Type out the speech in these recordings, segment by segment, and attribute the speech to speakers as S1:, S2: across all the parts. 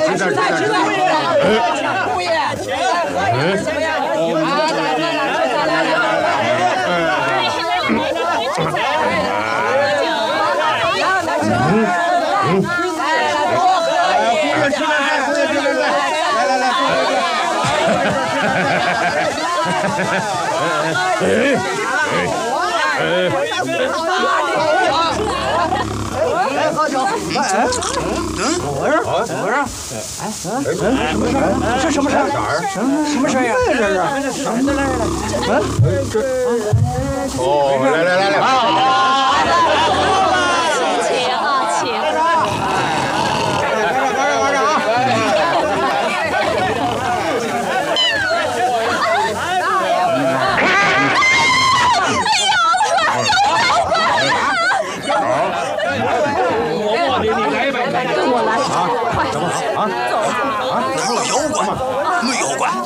S1: 姑爷，怎么样？来喝酒。怎么回事？怎么回事？这什么事儿？什么事儿呀？这哦，来。
S2: 请啊，请。跟我来，快，
S3: 怎么啊？
S2: 走！
S3: 哪有妖怪？没妖怪。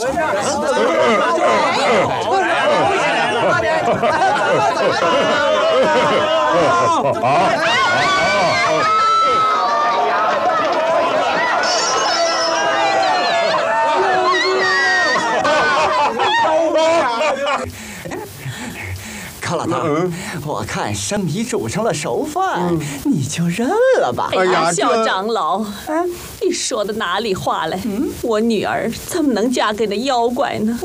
S4: 康老大，我看生米煮成了熟饭，你就认了吧。
S2: 哎呀，小长老，你说的哪里话来？我女儿怎么能嫁给那妖怪呢？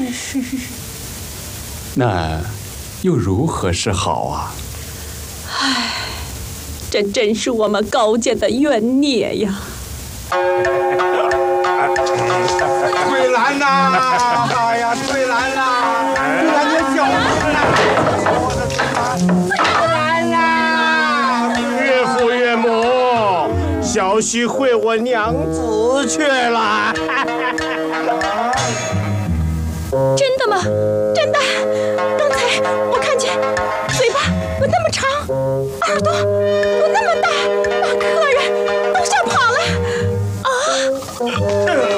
S5: 那又如何是好啊？
S2: 唉，这真是我们高家的冤孽呀！
S1: 翠兰呐！哎呀，翠兰呐！翠兰，你小心呐！翠兰呐！
S6: 岳父岳母，小婿回我娘子去了。
S2: 真的吗？真的？刚才我看见嘴巴有那么长，耳朵有那么大，把客人都吓跑了。啊！